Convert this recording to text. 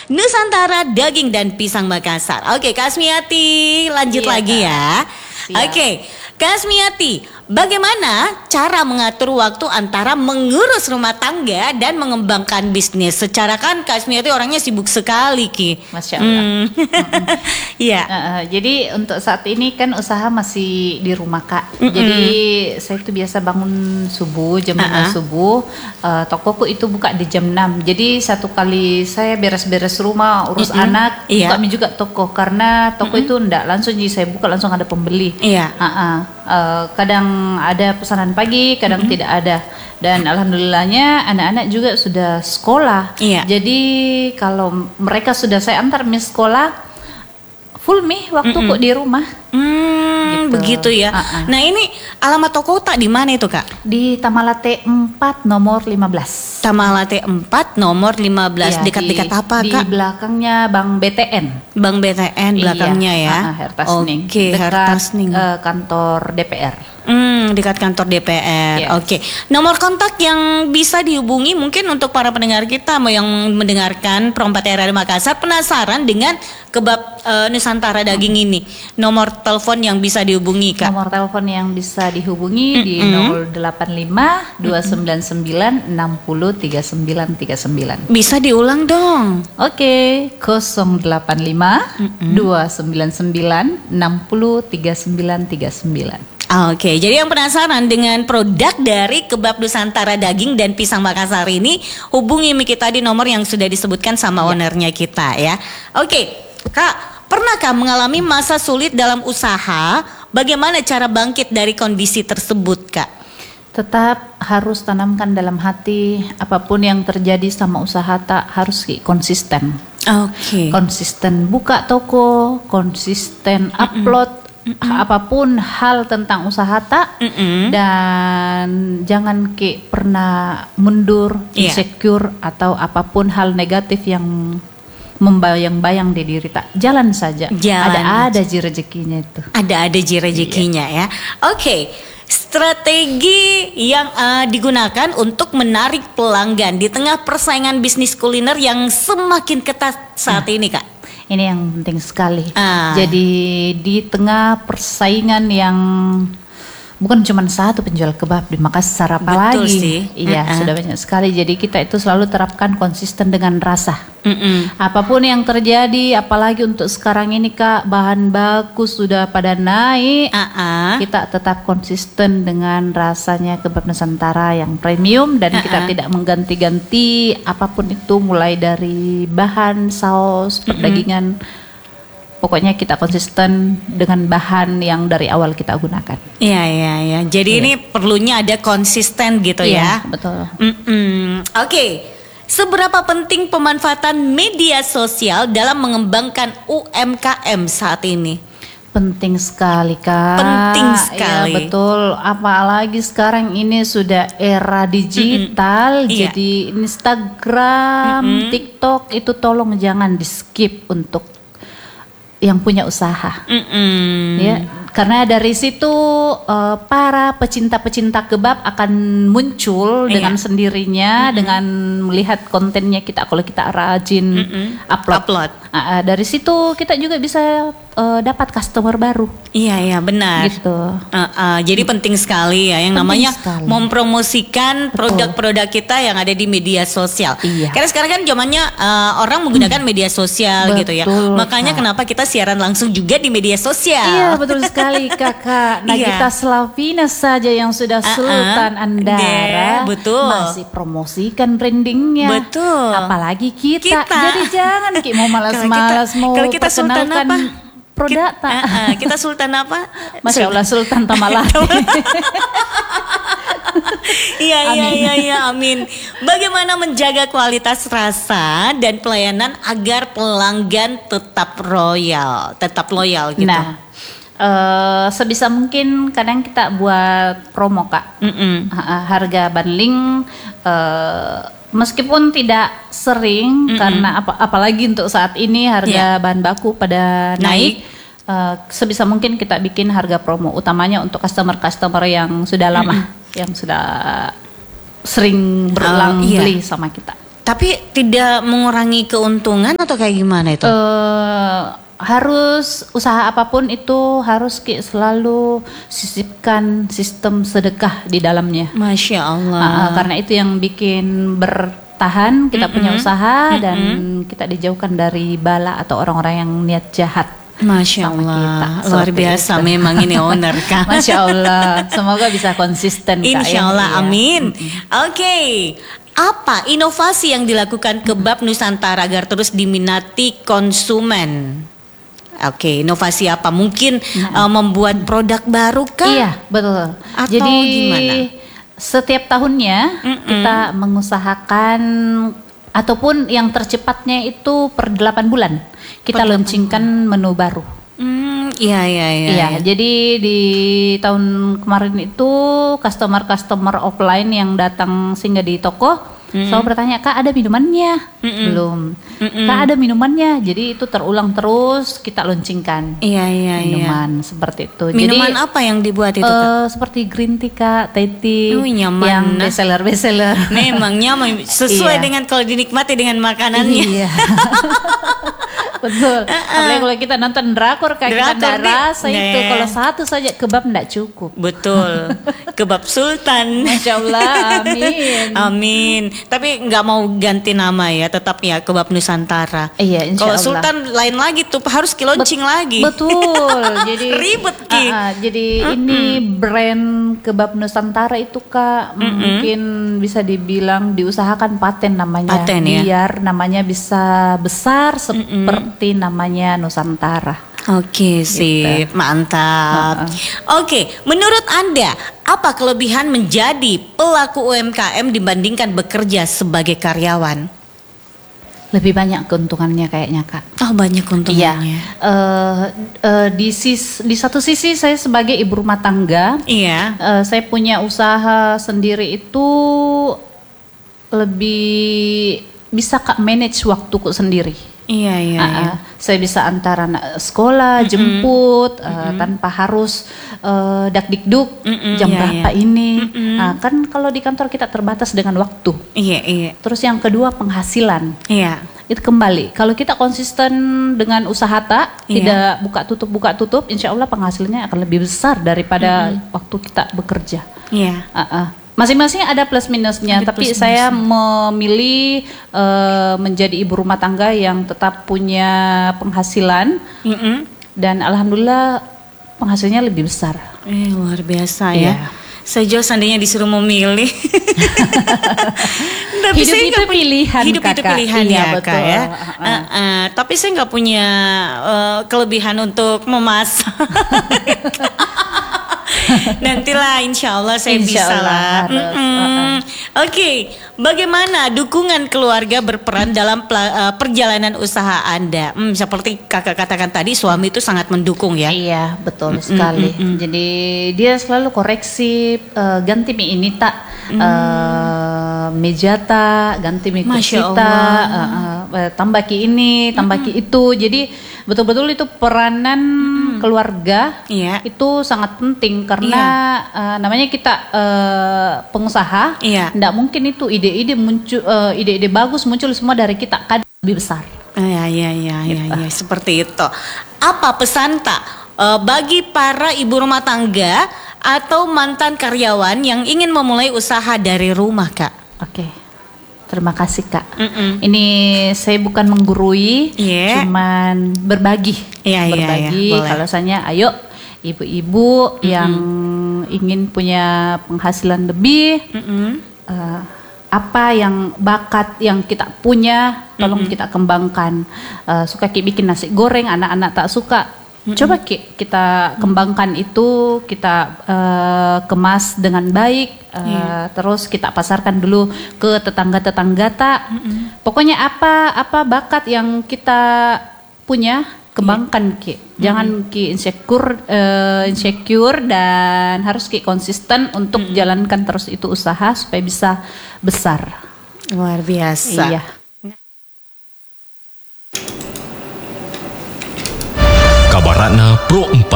Nusantara Daging dan Pisang Makassar. Oke, Kak Asmiati lanjut lagi ya. Oke, Kak Asmiati, bagaimana cara mengatur waktu antara mengurus rumah tangga dan mengembangkan bisnis? Secara kan Kak Asmiati orangnya sibuk sekali, Ki. Masya Allah. Iya. Jadi untuk saat ini kan usaha masih di rumah, Kak. Jadi saya itu biasa bangun subuh, jam 5 subuh. Tokoku itu buka di jam 6. Jadi satu kali saya beres-beres rumah, urus anak, kami juga toko. Karena toko itu enggak langsung jadi saya buka langsung ada pembeli. Iya. Kadang ada pesanan pagi, kadang tidak ada. Dan alhamdulillahnya anak-anak juga sudah sekolah. Iya. Jadi kalau mereka sudah saya antar sekolah, full waktu kok di rumah. Begitu ya. Nah, ini alamat toko tak di mana itu, Kak? Di Tamalate 4 nomor 15. Tamalate 4 nomor 15. Dekat-dekat apa, Kak? Di belakangnya Bank BTN. Bank BTN belakangnya ya. Hertasning. Oke, Hertasning. Kantor DPR. Dekat kantor DPR. Yes. Oke. Nomor kontak yang bisa dihubungi mungkin untuk para pendengar kita yang mendengarkan Pro 4 Radio Makassar penasaran dengan kebab Nusantara daging ini. Nomor telepon yang bisa dihubungi, Kak. Nomor telepon yang bisa dihubungi di 085 299 60 3939. Bisa diulang dong. Oke, 085 299 60 3939. Oke, jadi yang penasaran dengan produk dari Kebab Nusantara Daging dan Pisang Makassar ini, hubungi kita di nomor yang sudah disebutkan sama ownernya kita ya. Oke, Kak, pernahkah mengalami masa sulit dalam usaha? Bagaimana cara bangkit dari kondisi tersebut, Kak? Tetap harus tanamkan dalam hati, apapun yang terjadi sama usaha tak harus konsisten. Oke. Konsisten buka toko, konsisten upload apapun hal tentang usaha tak, dan jangan pernah mundur, insecure atau apapun hal negatif yang membayang-bayang di diri tak. Jalan saja. Ada rezekinya itu. Ada rezekinya ya. Oke. Strategi yang digunakan untuk menarik pelanggan di tengah persaingan bisnis kuliner yang semakin ketat saat ini, Kak. Ini yang penting sekali. Jadi di tengah persaingan yang bukan cuma satu penjual kebab di Makassar, apalagi. Betul sih. Sudah banyak sekali. Jadi kita itu selalu terapkan konsisten dengan rasa. Apapun yang terjadi, apalagi untuk sekarang ini, Kak, bahan baku sudah pada naik. Kita tetap konsisten dengan rasanya kebab Nusantara yang premium dan kita tidak mengganti-ganti apapun itu, mulai dari bahan, saus, perdagingan. Pokoknya kita konsisten dengan bahan yang dari awal kita gunakan. Iya. Jadi ini perlunya ada konsisten gitu ya. Betul. Oke. Seberapa penting pemanfaatan media sosial dalam mengembangkan UMKM saat ini? Penting sekali, Kak. Penting sekali. Ya, betul. Apalagi sekarang ini sudah era digital. Jadi Instagram, TikTok itu tolong jangan di skip untuk yang punya usaha. Ya, karena dari situ para pecinta-pecinta kebab akan muncul dengan sendirinya, dengan melihat kontennya kita. Kalau kita rajin upload. Dari situ kita juga bisa dapat customer baru. Iya benar. Gitu. Jadi penting sekali ya yang namanya mempromosikan produk-produk kita yang ada di media sosial. Karena sekarang kan zamannya orang menggunakan media sosial gitu ya. Makanya kenapa kita siaran langsung juga di media sosial. Iya betul sekali, Kakak. Nagita Slavina saja yang sudah Sultan Andara masih promosikan brandingnya. Betul. Apalagi kita. Jadi jangan mau malas-malas mau kalau kita Sultan apa? Produk kita Sultan apa? Masya Allah, Sultan Tamalate. Iya, amin. Bagaimana menjaga kualitas rasa dan pelayanan agar pelanggan tetap loyal gitu? Nah, sebisa mungkin kadang kita buat promo, Kak. Harga bundling, meskipun tidak sering karena apalagi untuk saat ini harga bahan baku pada naik. Sebisa mungkin kita bikin harga promo, utamanya untuk customer yang sudah lama, yang sudah sering berulang beli sama kita. Tapi tidak mengurangi keuntungan atau kayak gimana itu? Harus usaha apapun itu harus selalu sisipkan sistem sedekah di dalamnya. Masya Allah. Karena itu yang bikin bertahan kita punya usaha dan kita dijauhkan dari bala atau orang-orang yang niat jahat. Masya Allah, luar biasa itu. Memang ini owner Kak. Masya Allah, semoga bisa konsisten Kak. Insya Allah, ya. amin. Oke. Apa inovasi yang dilakukan Kebab Nusantara agar terus diminati konsumen? Oke, inovasi apa? Mungkin membuat produk baru kah? Iya, betul. Atau jadi gimana? Setiap tahunnya kita mengusahakan ataupun yang tercepatnya itu per 8 bulan kita launchingkan menu baru. Iya. Jadi di tahun kemarin itu customer offline yang datang singgah di toko selalu bertanya, Kak ada minumannya? Belum. Kak ada minumannya? Jadi itu terulang terus kita launchingkan. Iya. Minuman seperti itu. Minuman jadi, apa yang dibuat itu Kak? Seperti green tea Kak, teh tea nyaman, yang bestseller. Memang nyaman sesuai dengan kalau dinikmati dengan makanannya. Iya. Betul. Apalagi kalau kita nonton drakor kita nggak rasa itu. Kalau satu saja kebab nggak cukup. Betul. Kebab Sultan. Masya Allah, amin. Amin. Tapi nggak mau ganti nama ya, tetap ya Kebab Nusantara. Iya, insya kalau Allah. Sultan lain lagi tuh harus launching lagi. Betul. Jadi ribet Ki. Jadi ini brand Kebab Nusantara itu Kak mungkin bisa dibilang diusahakan paten namanya. Paten, ya? Biar namanya bisa besar seperti namanya Nusantara. Oke, sip, mantap. Oke, menurut Anda apa kelebihan menjadi pelaku UMKM dibandingkan bekerja sebagai karyawan? Lebih banyak keuntungannya kayaknya Kak. Oh, banyak keuntungannya. Iya. Di satu sisi saya sebagai ibu rumah tangga, saya punya usaha sendiri itu lebih bisa Kak manage waktuku sendiri. Iya. Saya bisa antara anak sekolah, jemput, tanpa harus dak-dikduk jam berapa ini. Kan kalau di kantor kita terbatas dengan waktu. Iya. Terus yang kedua penghasilan. Iya. Itu kembali. Kalau kita konsisten dengan usaha tidak buka tutup, insya Allah penghasilannya akan lebih besar daripada waktu kita bekerja. Iya. Masing-masing ada plus minusnya, tapi saya memilih menjadi ibu rumah tangga yang tetap punya penghasilan dan alhamdulillah penghasilannya lebih besar. Luar biasa ya. Saya juga seandainya disuruh memilih. Tapi hidup itu pilihan, hidup itu pilihan iya, ya betul. Kak ya. Tapi saya nggak punya kelebihan untuk memasak. Nantilah insya Allah saya bisa lah. Oke, bagaimana dukungan keluarga berperan dalam perjalanan usaha Anda? Seperti kakak katakan tadi, suami itu sangat mendukung ya. Iya, betul sekali. Jadi dia selalu koreksi, ganti mie ini tak, meja tak, ganti mie kursi tak, tambah ki ini, tambah ki itu. Jadi betul-betul itu peranan keluarga itu sangat penting karena namanya kita pengusaha, tidak mungkin itu ide-ide muncul, ide-ide bagus muncul semua dari kita, kan lebih besar. Iya, seperti itu. Apa pesan tak bagi para ibu rumah tangga atau mantan karyawan yang ingin memulai usaha dari rumah Kak? Oke. Terima kasih Kak. Ini saya bukan menggurui, cuman berbagi. Berbagi. Kalau saya, ayo ibu-ibu yang ingin punya penghasilan lebih, apa yang bakat yang kita punya, tolong kita kembangkan. Suka bikin nasi goreng, anak-anak tak suka. Coba kita kembangkan itu, kita kemas dengan baik, terus kita pasarkan dulu ke tetangga-tetangga tak. Pokoknya apa bakat yang kita punya, kembangkan jangan insecure dan harus konsisten untuk jalankan terus itu usaha supaya bisa besar. Luar biasa. Iya. Kabar Ratna Pro 4